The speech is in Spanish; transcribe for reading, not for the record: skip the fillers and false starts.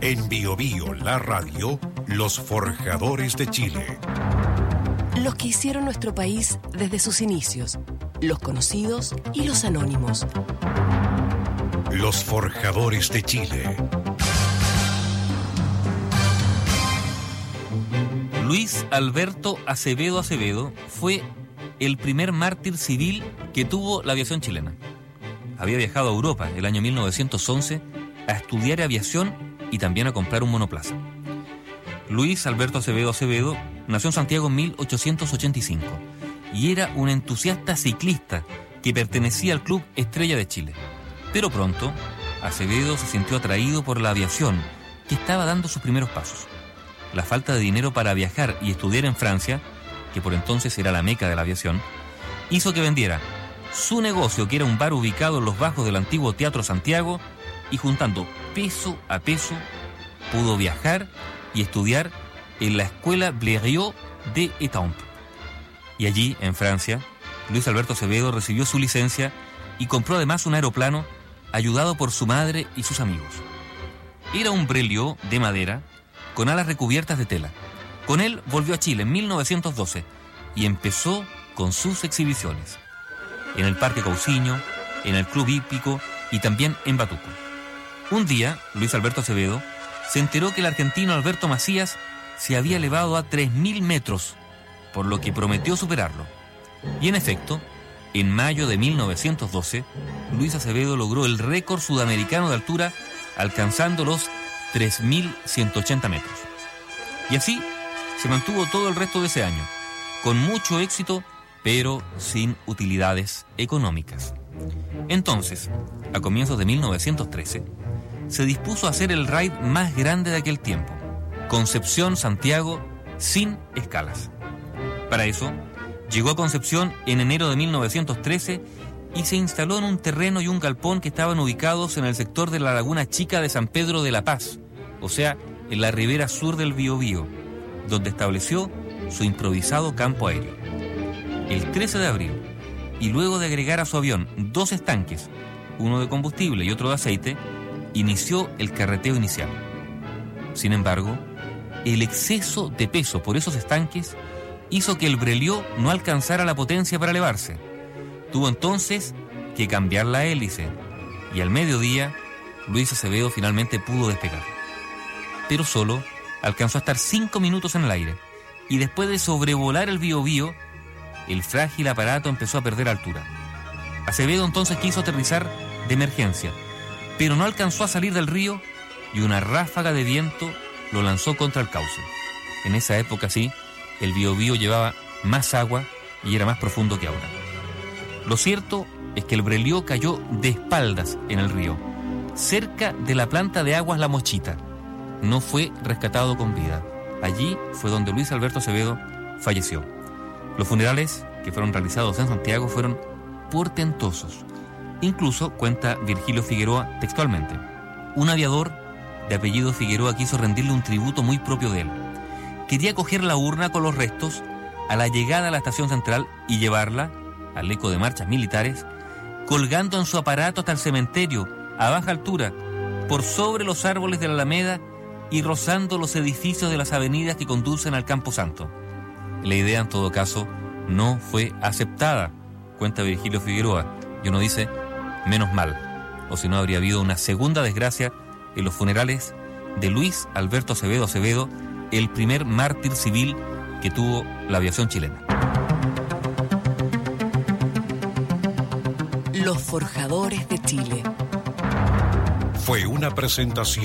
En Bio Bio, la radio, los forjadores de Chile. Los que hicieron nuestro país desde sus inicios, los conocidos y los anónimos. Los forjadores de Chile. Luis Alberto Acevedo Acevedo fue el primer mártir civil que tuvo la aviación chilena. Había viajado a Europa el año 1911 a estudiar aviación y también a comprar un monoplaza. Luis Alberto Acevedo Acevedo nació en Santiago en 1885 y era un entusiasta ciclista que pertenecía al Club Estrella de Chile. Pero pronto, Acevedo se sintió atraído por la aviación, que estaba dando sus primeros pasos. La falta de dinero para viajar y estudiar en Francia, que por entonces era la meca de la aviación, hizo que vendiera su negocio, que era un bar ubicado en los bajos del antiguo Teatro Santiago, y juntando peso a peso, pudo viajar y estudiar en la Escuela Blériot de Étampes. Y allí, en Francia, Luis Alberto Acevedo recibió su licencia y compró además un aeroplano ayudado por su madre y sus amigos. Era un Blériot de madera con alas recubiertas de tela. Con él volvió a Chile en 1912 y empezó con sus exhibiciones en el Parque Cousiño, en el Club Hípico y también en Batuco. Un día, Luis Alberto Acevedo se enteró que el argentino Alberto Macías se había elevado a 3.000 metros, por lo que prometió superarlo. Y en efecto, en mayo de 1912, Luis Acevedo logró el récord sudamericano de altura, alcanzando los 3.180 metros. Y así se mantuvo todo el resto de ese año, con mucho éxito, pero sin utilidades económicas. Entonces, a comienzos de 1913, se dispuso a hacer el raid más grande de aquel tiempo, Concepción-Santiago, sin escalas. Para eso, llegó a Concepción en enero de 1913 y se instaló en un terreno y un galpón que estaban ubicados en el sector de la Laguna Chica de San Pedro de la Paz, o sea, en la ribera sur del Biobío, donde estableció su improvisado campo aéreo. El 13 de abril, y luego de agregar a su avión 2 estanques, uno de combustible y otro de aceite, inició el carreteo inicial. Sin embargo, el exceso de peso por esos estanques hizo que el Blériot no alcanzara la potencia para elevarse. Tuvo entonces que cambiar la hélice, y al mediodía, Luis Acevedo finalmente pudo despegar. Pero solo alcanzó a estar 5 minutos en el aire, y después de sobrevolar el Biobío, el frágil aparato empezó a perder altura. Acevedo entonces quiso aterrizar de emergencia, pero no alcanzó a salir del río y una ráfaga de viento lo lanzó contra el cauce. En esa época, sí, el Biobío llevaba más agua y era más profundo que ahora. Lo cierto es que el Blériot cayó de espaldas en el río, cerca de la planta de aguas La Mochita. No fue rescatado con vida. Allí fue donde Luis Alberto Acevedo falleció. Los funerales que fueron realizados en Santiago fueron portentosos. Incluso, cuenta Virgilio Figueroa textualmente, un aviador de apellido Figueroa quiso rendirle un tributo muy propio de él. Quería coger la urna con los restos a la llegada a la estación central y llevarla, al eco de marchas militares, colgando en su aparato hasta el cementerio, a baja altura, por sobre los árboles de la Alameda y rozando los edificios de las avenidas que conducen al Campo Santo. La idea, en todo caso, no fue aceptada, cuenta Virgilio Figueroa, y uno dice, menos mal, o si no habría habido una segunda desgracia en los funerales de Luis Alberto Acevedo Acevedo, el primer mártir civil que tuvo la aviación chilena. Los forjadores de Chile. Fue una presentación